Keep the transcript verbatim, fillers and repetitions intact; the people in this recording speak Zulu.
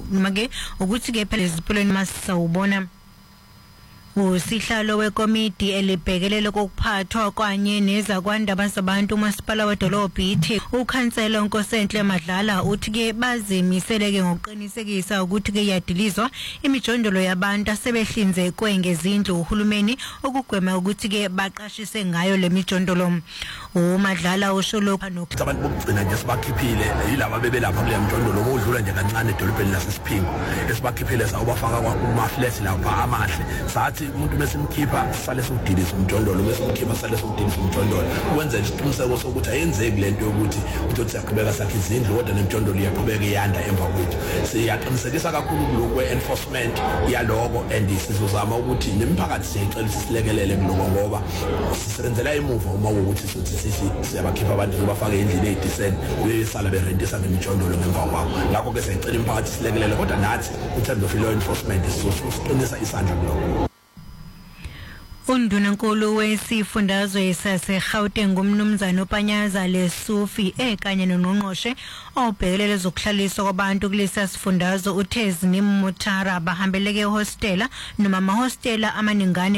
noma ke ukuthi ke phela izimpilweni masawubona usihlalo wekomiti elibhekelele kokuphathwa kwanye nezakwandaba zabantu umasipala wedolobha ithi ukhansela uNkosenhle Madlala uthi ke bazimiseleke ngokuqinisekisa ukuthi ke yadilizwa imijondolo yabantu asebehlinzekwe ngezindlu uhulumeni ukugwema ukuthi ke baqashise ngayo lemijondolo. uMadlala usho lokho abantu bokugcina nje sibakhiphile yilabo bebelapha kule mjondolo bodlula nje kancane edolobheni laseSiphingo esibakhiphile sawubafaka kuma flats lapha amahle sathi umuntu besimkhipha sale sokudilisa umjondolo besimkhipha sale sokudilisa umjondolo wenza isiqiniseko sokuthi ayenzeki lento yokuthi uthi siyaqhubeka sakhe izindlu kodwa nemjondolo iyaqhubeka iyanda emva kwethu. Siyaqinisekisa kakhulu kuloko enforcement yaloko and sizozama ukuthi nemphakathi siyicela sisilekelele kuloko ngoba sisebenzela emuva uma ukuthi sothi sisi siyabakhipha abantu bafake endlini edecent besala berentisa ngemjondolo ngemva kwabo. Ngakho ke siyicela imphakathi silekelele kodwa nathi uthando of law enforcement sizoqinisa isandla kuloko. Undunankulu wesifundazwe saseGauteng ngumnumzana uPanyaza Lesufi ekanye nonongqoshe obhekelele zokuhlaliswa kwabantu kulesa sifundazwe uThezini Mutara bahambeleke ehostela noma amahostela amaningana